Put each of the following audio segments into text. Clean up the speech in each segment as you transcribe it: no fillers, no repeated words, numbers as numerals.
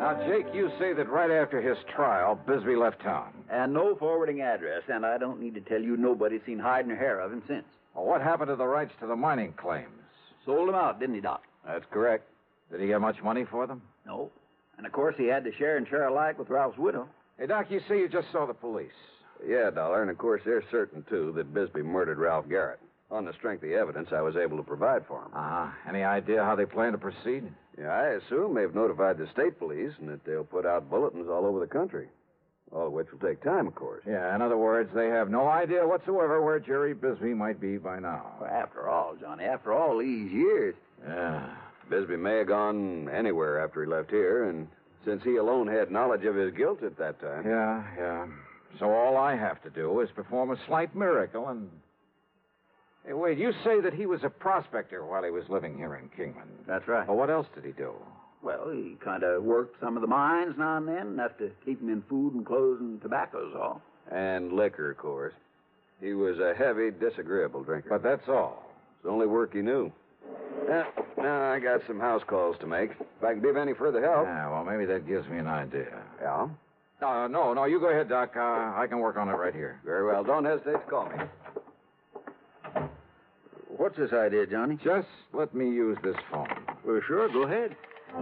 Now, Jake, you say that right after his trial, Bisbee left town. And no forwarding address, and I don't need to tell you nobody's seen hide nor hair of him since. Well, what happened to the rights to the mining claims? Sold them out, didn't he, Doc? That's correct. Did he get much money for them? No. And, of course, he had to share and share alike with Ralph's widow. Hey, Doc, you say you just saw the police. Yeah, Dollar, and of course they're certain, too, that Bisbee murdered Ralph Garrett. On the strength of the evidence I was able to provide for him. Any idea how they plan to proceed? Yeah, I assume they've notified the state police and that they'll put out bulletins all over the country. All of which will take time, of course. Yeah, in other words, they have no idea whatsoever where Jerry Bisbee might be by now. Well, after all, Johnny, after all these years. Yeah. Bisbee may have gone anywhere after he left here, and since he alone had knowledge of his guilt at that time. Yeah. So all I have to do is perform a slight miracle and... Hey, wait, you say that he was a prospector while he was living here in Kingman. That's right. Well, what else did he do? Well, he kind of worked some of the mines now and then, enough to keep him in food and clothes and tobacco's all. And liquor, of course. He was a heavy, disagreeable drinker. But that's all. It's the only work he knew. Now I got some house calls to make. If I can be of any further help. Yeah, well, maybe that gives me an idea. Yeah? No, you go ahead, Doc. I can work on it right here. Very well. Don't hesitate to call me. What's this idea, Johnny? Just let me use this phone. Well, sure, go ahead.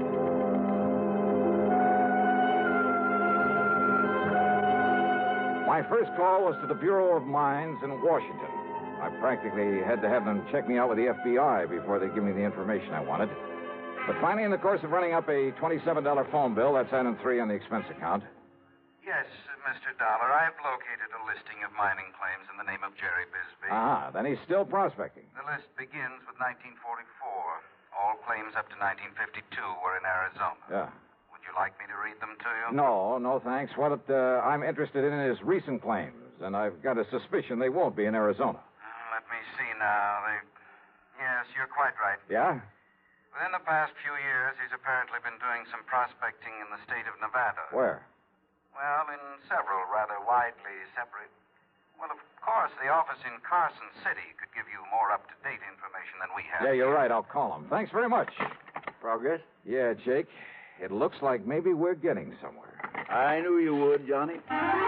My first call was to the Bureau of Mines in Washington. I practically had to have them check me out with the FBI before they'd give me the information I wanted. But finally, in the course of running up a $27 phone bill, that's item 3 on the expense account. Yes, Mr. Dollar, I've located a listing of mining claims in the name of Jerry Bisbee. Then he's still prospecting. The list begins with 1944. All claims up to 1952 were in Arizona. Yeah. Would you like me to read them to you? No, thanks. What I'm interested in is recent claims, and I've got a suspicion they won't be in Arizona. Let me see now. Yes, you're quite right. Yeah? Within the past few years, he's apparently been doing some prospecting in the state of Nevada. Where? Well, in several rather widely separate... Well, of course, the office in Carson City could give you more up-to-date information than we have. Yeah, you're right. I'll call him. Thanks very much. Progress? Yeah, Jake. It looks like maybe we're getting somewhere. I knew you would, Johnny.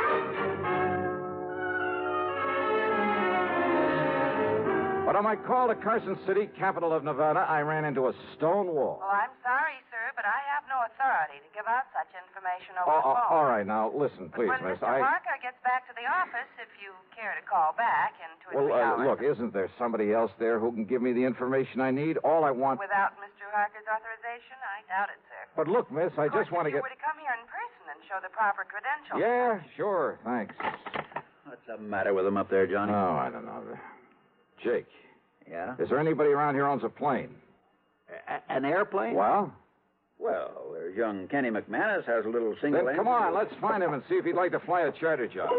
But on my call to Carson City, capital of Nevada, I ran into a stone wall. Well, I'm sorry, sir, but I have no authority to give out such information over the phone. All right, now, listen, please, when miss. Mr. Harker gets back to the office, if you care to call back in 2 or 3 hours. Look, isn't there somebody else there who can give me the information I need? All I want... Without Mr. Harker's authorization? I doubt it, sir. But look, miss, I just want to get... If you were to come here in person and show the proper credentials. Yeah, sure, thanks. What's the matter with him up there, Johnny? Oh, I don't know. Jake. Yeah? Is there anybody around here who owns a plane? An airplane? Well? Well, there's young Kenny McManus has a little single... Then come on, let's find him and see if he'd like to fly a charter job.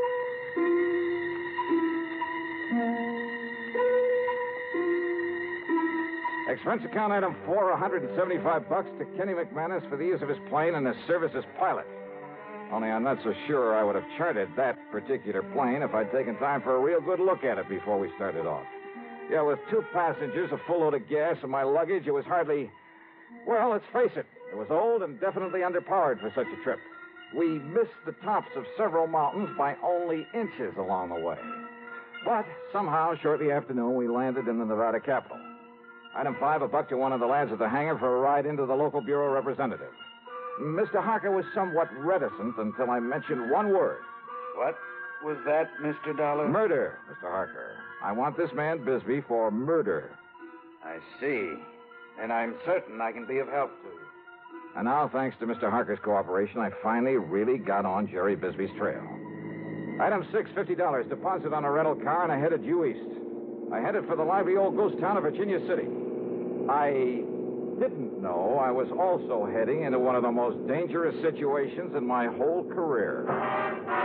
Expense account item 4, $175 to Kenny McManus for the use of his plane and his service as pilot. Only I'm not so sure I would have chartered that particular plane if I'd taken time for a real good look at it before we started off. Yeah, with 2 passengers, a full load of gas, and my luggage, it was hardly... Well, let's face it. It was old and definitely underpowered for such a trip. We missed the tops of several mountains by only inches along the way. But somehow, shortly after noon, we landed in the Nevada capital. Item 5, $1 to one of the lads at the hangar for a ride into the local bureau representative. Mr. Harker was somewhat reticent until I mentioned one word. What was that, Mr. Dollar? Murder, Mr. Harker. I want this man Bisbee for murder. I see. And I'm certain I can be of help to you. And now, thanks to Mr. Harker's cooperation, I finally really got on Jerry Bisbee's trail. Item 6, $50, deposit on a rental car, and I headed due east. I headed for the lively old ghost town of Virginia City. I didn't know I was also heading into one of the most dangerous situations in my whole career.